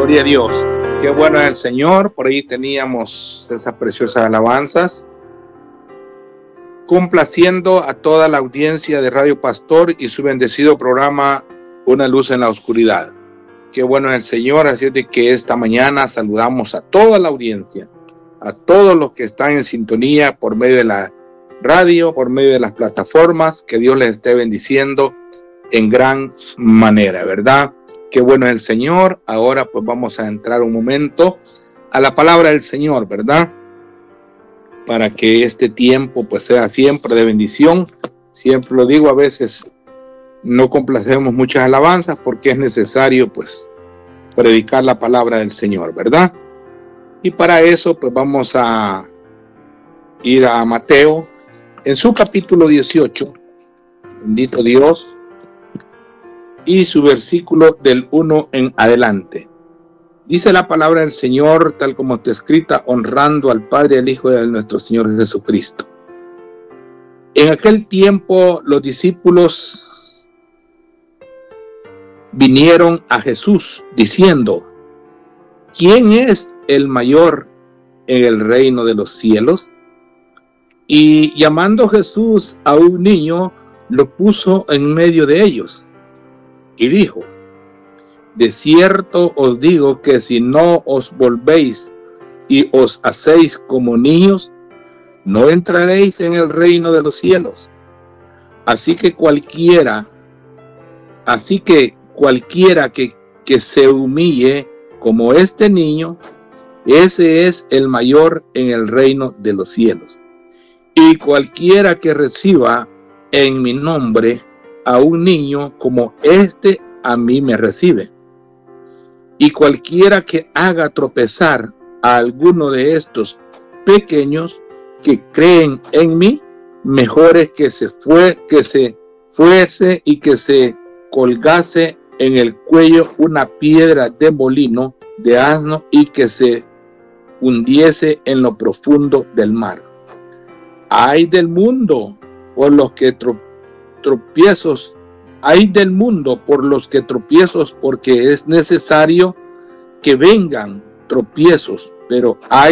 Gloria a Dios. Qué bueno es el Señor. Por ahí teníamos esas preciosas alabanzas, complaciendo a toda la audiencia de Radio Pastor y su bendecido programa Una Luz en la Oscuridad. Qué bueno es el Señor. Así es de que esta mañana saludamos a toda la audiencia, a todos los que están en sintonía por medio de la radio, por medio de las plataformas. Que Dios les esté bendiciendo en gran manera, ¿verdad? Qué bueno es el Señor. Ahora pues vamos a entrar un momento a la palabra del Señor, ¿verdad? Para que este tiempo pues sea siempre de bendición. Siempre lo digo, a veces no complacemos muchas alabanzas porque es necesario pues predicar la palabra del Señor, ¿verdad? Y para eso pues vamos a ir a Mateo en su capítulo 18, bendito Dios, y su versículo del 1 en adelante. Dice la palabra del Señor tal como está escrita, honrando al Padre, al Hijo y a nuestro Señor Jesucristo. En aquel tiempo los discípulos vinieron a Jesús diciendo: ¿quién es el mayor en el reino de los cielos? Y llamando Jesús a un niño, lo puso en medio de ellos y dijo: de cierto os digo que si no os volvéis y os hacéis como niños, no entraréis en el reino de los cielos. Así que cualquiera que se humille como este niño, ese es el mayor en el reino de los cielos. Y cualquiera que reciba en mi nombre a un niño como este, a mí me recibe. Y cualquiera que haga tropezar a alguno de estos pequeños que creen en mí, mejor es que se fuese y que se colgase en el cuello una piedra de molino de asno y que se hundiese en lo profundo del mar. Ay del mundo por los que tropiezos, ay del mundo por los que tropiezos, porque es necesario que vengan tropiezos, pero hay